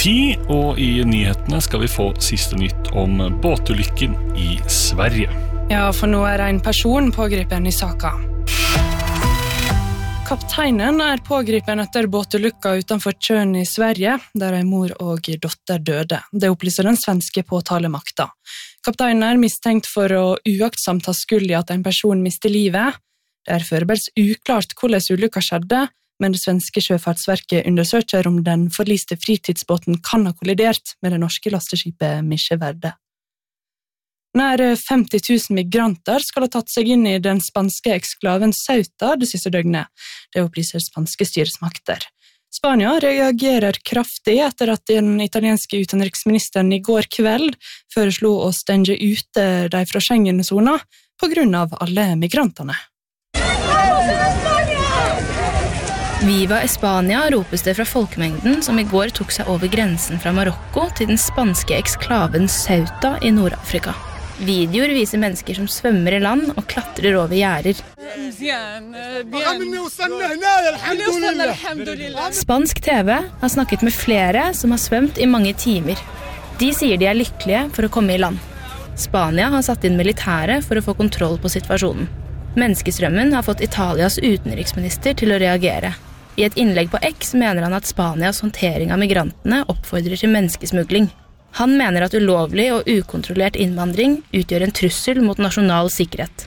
10, og i nyhetene skal vi få siste nytt om båtulykken i Sverige. Ja, for nå det en person pågripen i saka. Kapteinen pågripen etter båtulykka utenfor Tjørn i Sverige, der en mor og dotter døde. Det opplyser den svenske påtalemakta. Kapteinen mistenkt for å uaktsomt ha skyld i at en person mistet livet. Det foreløpig uklart hvordan ulykka skjedde, men det svenske sjøfartsverket undersøker om den forliste fritidsbåten kan ha kollidert med det norske lasteskipet Misje Verde. Nær 50 000 migranter skal ha tatt seg inn i den spanske eksklaven Ceuta det siste døgnet. Det opplyser spanske styresmakter. Spania reagerer kraftig etter at den italienske utenriksministeren i går kveld foreslo å stenge ute de fra Schengen-zona på grunn av alle migrantene. Viva Espania ropes det fra folkemengden som i går tok seg over grensen fra Marokko til den spanske eksklaven Ceuta i Nord-Afrika. Videoer viser mennesker som svømmer i land og klatrer over gjerder. Spansk TV har snakket med flere som har svømt i mange timer. De sier de lykkelige for å komme i land. Spania har satt inn militære for å få kontroll på situasjonen. Menneskestrømmen har fått Italias utenriksminister til å reagere. I et innlegg på X mener han at Spanias håndtering av migrantene oppfordrer til menneskesmugling. Han mener at ulovlig og ukontrollert innvandring utgjør en trussel mot nasjonal sikkerhet.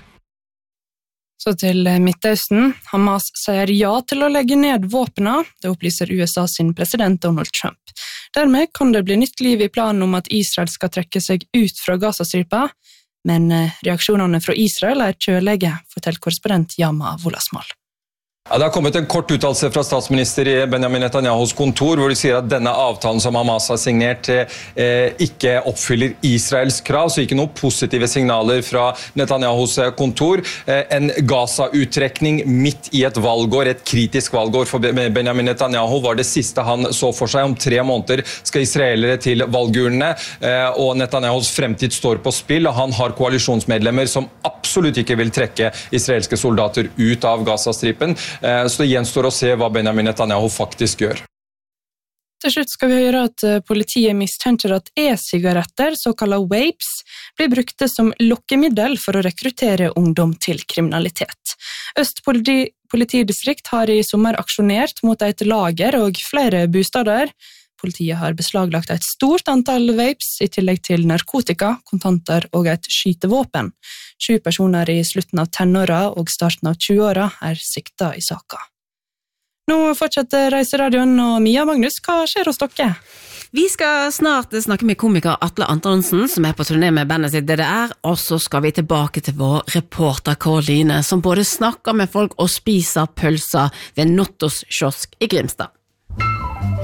Så til Midtøsten. Hamas sier ja til å legge ned våpnene, det opplyser USA sin president Donald Trump. Dermed kan det bli nytt liv i planen om at Israel skal trekke seg ut fra Gazastripa, men reaksjonene fra Israel kjølige, forteller korrespondent Yama Wolasmal. Ja, det har kommet en kort uttalelse fra statsminister Benjamin Netanyahus kontor, hvor de sier at denne avtalen som Hamas har signert ikke oppfyller Israels krav, så ikke noen positive signaler fra Netanyahus kontor. En Gaza-uttrekning midt i et valgår, et kritisk valgår for Benjamin Netanyahu, var det siste han så for seg. Om 3 måneder skal israelere til valgurnene, og Netanyahus fremtid står på spill, og han har koalisjonsmedlemmer som absolutt ikke vil trekke israelske soldater ut av Gazastripen. Så det gjenstår å se hva Benjamin Netanyahu faktisk gjør. Til slutt skal vi høre at politiet mistenker at e-sigaretter, såkalte vapes, blir brukte som lokkemiddel for å rekruttere ungdom til kriminalitet. Øst politidistrikt har i sommer aksjonert mot et lager og flere bostader. Politiet har beslaglagt et stort antall vapes i tillegg til narkotika, kontanter og et skytevåpen. 7 personer i slutten av tenåra og starten av 20-åra sikta i saka. Nå fortsetter Reiseradioen, og Mia Magnus, hva skjer hos dere? Vi skal snart snakke med komiker Atle Antonsen, som på turné med bandet sitt DDR, og så skal vi tilbake til vår reporter Karoline, som både snakker med folk og spiser pølser ved Nottos kiosk i Grimstad.